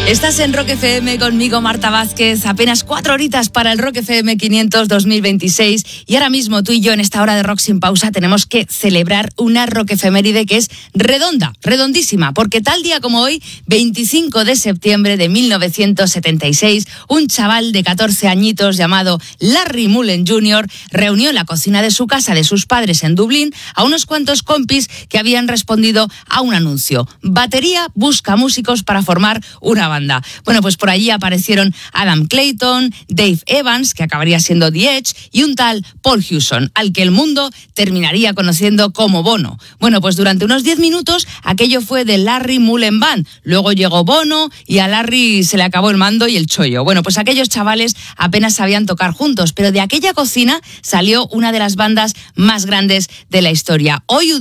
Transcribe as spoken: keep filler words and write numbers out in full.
Estás en Rock F M conmigo, Marta Vázquez. Apenas cuatro horitas para el Rock F M quinientos dos mil veintiséis. Y ahora mismo tú y yo en esta hora de Rock Sin Pausa tenemos que celebrar una Rock Efeméride que es redonda, redondísima. Porque tal día como hoy, veinticinco de septiembre de mil novecientos setenta y seis, un chaval de catorce añitos llamado Larry Mullen junior reunió en la cocina de su casa de sus padres en Dublín a unos cuantos compis que habían respondido a un anuncio. Batería busca músicos para formar una banda. Bueno, pues por allí aparecieron Adam Clayton, Dave Evans, que acabaría siendo The Edge, y un tal Paul Hewson, al que el mundo terminaría conociendo como Bono. Bueno, pues durante unos diez minutos aquello fue de Larry Mullen Band. Luego llegó Bono y a Larry se le acabó el mando y el chollo. Bueno, pues aquellos chavales apenas sabían tocar juntos, pero de aquella cocina salió una de las bandas más grandes de la historia. Hoy